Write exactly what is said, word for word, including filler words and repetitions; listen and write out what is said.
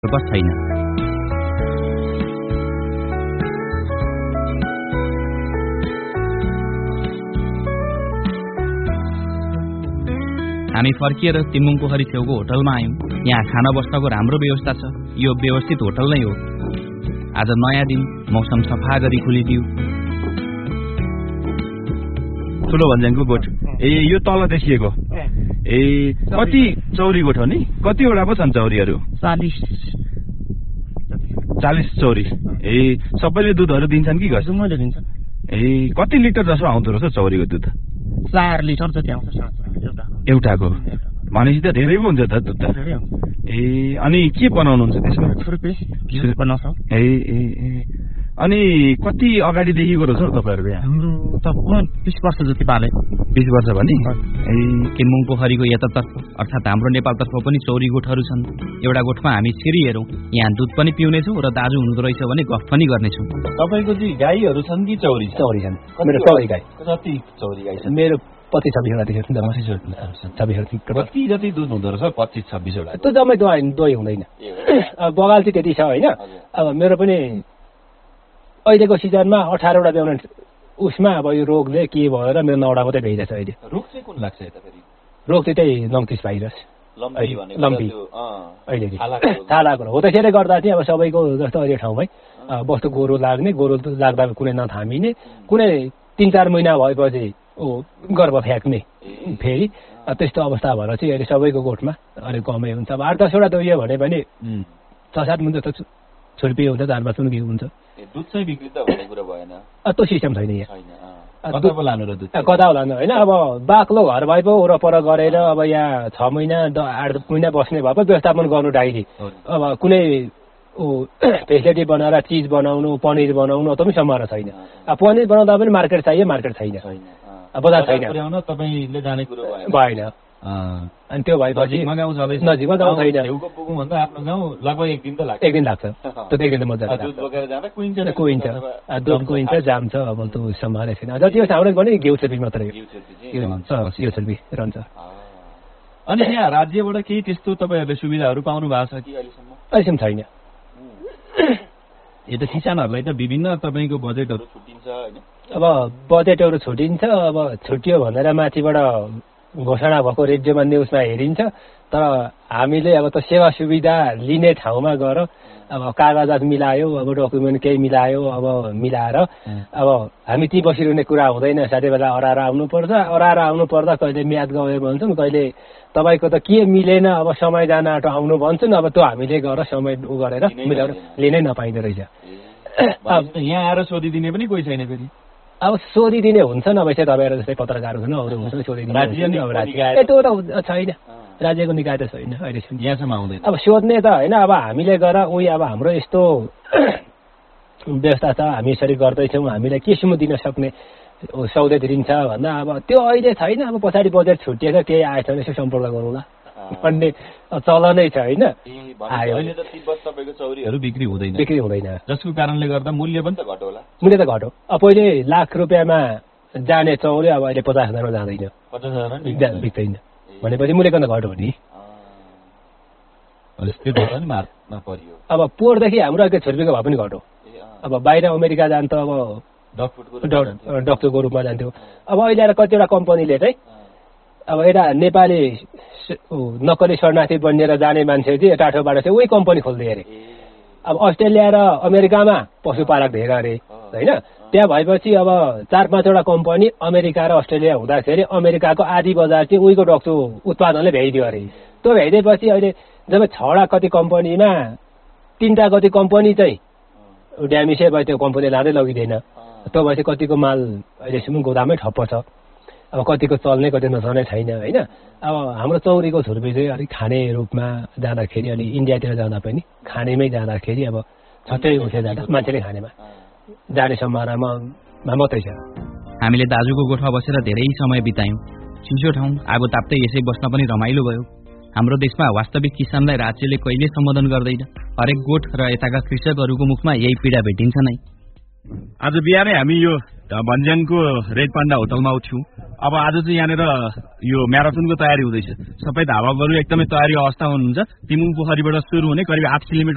Purpose छैन। हामी फर्किएर तिम्बुङ पोखरी छेउको होटलमा आयौं। यहाँ खाना बस्नको राम्रो व्यवस्था छ। यो व्यवस्थित होटल नै हो। आज नयाँ दिन, मौसम सफा गरी खुलिदियो। ठुलो भन्ज्याङको गोठ ए यो तल देखिएको ए कति चौरी गोठ हो नि? कतिवटा पो छन् चौरीहरू? चालीस चालीस चौरी ए सबैले दुधहरू दिन्छन् कि घस? मैले दिन्छ ए कति लिटर जसो आउँदो रहेछ चौरीको दुध? चार लिटर जति आउँछ एउटाको। भनेपछि त धेरै पो हुन्छ त दुध त। ए अनि के बनाउनुहुन्छ त्यसमा? छुर्पी बनाउँछ। ए ए ए अनि कति अगाडिदेखिको रहेछ तपाईँहरूको यहाँ? हाम्रो त बिस वर्ष जति पाले। बिस वर्ष भने ए तिम्बुङ पोखरीको यतातर्फ अर्थात् हाम्रो नेपालतर्फ पनि चौरी गोठहरू छन्। एउटा गोठमा हामी छिरी हेरौँ। यहाँ दुध पनि पिउनेछौँ र दाजु हुँदो रहेछ भने गफ पनि गर्नेछौँ। तपाईँको चाहिँ गाईहरू छन् कि चौरी? चौरी छन्। मेरो चौरी गाई। कति चौरी गाई छन्? मेरो पच्चिस छब्बिसवटा कति जति दुध हुँदो रहेछ? पच्चिस छब्बिसवटा। त्यो जम्मै दोही दोही हुँदैन। अब बगाल चाहिँ त्यति छ होइन। अब मेरो पनि अहिलेको सिजनमा अठारवटा ब्याउने उसमा अब यो रोगले के भएर मेरो नौवटा मात्रै भइरहेछ अहिले। रोग चाहिँ कुन लाग्छ यता फेरि? रोग चाहिँ त्यही लम्पिस भाइरस। लम्पी अहिले छालाको हो। त्यसैले गर्दा चाहिँ अब सबैको जस्तो अहिले ठाउँमै बस्तु गोरु लाग्ने, गोरु लाग्दा कुनै नथामिने, कुनै तिन चार महिना भएपछि ऊ गर्भ फ्याँक्ने फेरि त्यस्तो अवस्था भएर चाहिँ अहिले सबैको गोठमा अलिक कमै हुन्छ। अब आठ दसवटा दोइयो भने पनि छ सात मुन्ट त छुर्पी हुन्छ, चार पाँच घिउ हुन्छ। दुध चाहिँ बिक्री त हुने कुरा भएन। त्यो सिस्टम छैन यहाँ। कता पो लानु र दुध? कता पो लानु होइन। अब बाक्लो घर भए पो वरपर गरेर अब यहाँ छ महिना आठ महिना बस्ने भए पो व्यवस्थापन गर्नु डाइरी। अब कुनै ऊ फेसिलिटी बनाएर चिज बनाउनु, पनिर बनाउनु त पनि सम्भावना छैन। अब पनिर बनाउँदा पनि मार्केट चाहियो, मार्केट छैन, बजार छैन। तपाईँले जाने कुरो भएन। अनि त्यो भएपछि नजिकमा गाउँ छैन। आफ्नो गाउँ लगभग एक दिन त लाग्छ। एक दिन लाग्छ। त्यो एक दिन त मजा लाग्छ। कुहिन्छ, दुध कुहिन्छ, जान्छ। अब त्यो सम्भावना छैन। जति होस् हाम्रो भने घिउ छुर्पी मात्रै हो। घिउ छुर्पी रहन्छ। अनि यहाँ राज्यबाट केही त्यस्तो तपाईँहरूले सुविधाहरू पाउनु भएको छ कि अहिलेसम्म? अहिलेसम्म छैन। यो त किसानहरूलाई त विभिन्न तपाईँको बजेटहरू छुट्टिन्छ होइन? अब बजेटहरू छुट्टिन्छ। अब छुट्टियो भनेर माथिबाट घोषणा भएको रेडियोमा न्युजमा हेरिन्छ। तर हामीले अब त सेवा सुविधा लिने ठाउँमा गएर अब कागजात मिलायो, अब डकुमेन्ट केही मिलायो, अब मिलाएर अब हामी ती बसिरहने कुरा हुँदैन। साथै बेला अराएर आउनुपर्छ। अराएर आउनु पर्दा कहिले म्याद गयो भन्छन्, कहिले तपाईँको त के मिलेन, अब समय जान आँटो आउनु भन्छन्। अब त्यो हामीले गएर समय उ गरेर मिलाएर लिनै नपाइँदो रहेछ। यहाँ आएर सोधिदिने पनि कोही छैन फेरि? अब सोधिदिने हुन्छन्। अब चाहिँ तपाईँहरू जस्तै पत्रकारहरू हुन्, अरू हुन्छन् सोधिदिने। त्यो त छैन, राज्यको निकाय त छैन अहिलेसम्म, यहाँसम्म आउँदैन। अब सोध्ने त होइन। अब हामीले गएर उही अब हाम्रो यस्तो व्यवस्था छ, हामी यसरी गर्दैछौँ, हामीलाई केसम्म दिन सक्ने सहुलियत दिन्छ भन्दा अब त्यो अहिले छैन। अब पछाडि बजेट छुट्टिएर केही आएछ भने यसो सम्पर्क गरौँला भन्ने चलनै छ होइन। आयो अहिले त तिब्बत तपाईँको चौरीहरू बिक्री हुँदैन, बिक्री हुँदैन, जसको कारणले गर्दा मूल्य पनि त घट्यो होला। मूल्य त घट्यो। अब पहिले लाख रुपियाँमा जाने चौरी अब अहिले पचास हजारमा जाँदैन, पचास हजार बिक्दैन। भनेपछि मूल्य कता घट्यो नि? अब पोहोरदेखि हाम्रो अहिले छुर्पीको भाउ पनि घट्यो। अब बाहिर अमेरिका जान्छ, अब डक्टरको रूपमा जान्थ्यो। अब अहिले आएर कतिवटा कम्पनीले चाहिँ अब एउटा नेपाली नक्कली शरणार्थी बनिएर जाने मान्छे चाहिँ टाठोबाट चाहिँ उही कम्पनी खोल्दै अरे। अब अस्ट्रेलिया र अमेरिकामा पशुपालक धेरै अरे होइन। त्यहाँ भएपछि अब चार पाँचवटा कम्पनी अमेरिका र अस्ट्रेलिया हुँदाखेरि अमेरिकाको आधी बजार चाहिँ उहीको डक्टु उत्पादनले भ्याइदियो अरे। त्यो भ्याइदिएपछि अहिले जब छवटा कति कम्पनीमा तिनवटा कति कम्पनी चाहिँ ड्यामेजै भयो, त्यो कम्पनी लाँदै लगिँदैन। त्यो भएपछि कतिको माल अहिलेसम्म गोदामै ठप्प छ। अब कतिको चल्ने, कति नचल्ने छैन होइन। अब हाम्रो चौरीको छुर्पी चाहिँ अलिक खाने रूपमा जाँदाखेरि, अनि इन्डियातिर जाँदा पनि खानेमै जाँदाखेरि अब छट्टै उठे जाँदा मान्छेले खानेमा जाने सम्भावनामा मात्रै छ। हामीले दाजुको गोठमा बसेर धेरै समय बितायौँ। चिसो ठाउँ, आगो ताप्दै यसै बस्न पनि रमाइलो भयो। हाम्रो देशमा वास्तविक किसानलाई राज्यले कहिले सम्बोधन गर्दैन। हरेक गोठ र यताका कृषकहरूको मुखमा यही पीडा भेटिन्छ नै। आज बिहानै हामी यो भन्ज्याङको रेड पान्डा होटलमा उठ्यौँ। अब आज चाहिँ यहाँनिर यो म्याराथनको तयारी हुँदैछ। सबै धावकहरू एकदमै तयारी अवस्थामा हुनुहुन्छ। तिम्बुङ पोखरीबाट सुरु हुने करिब आठ किलोमिटर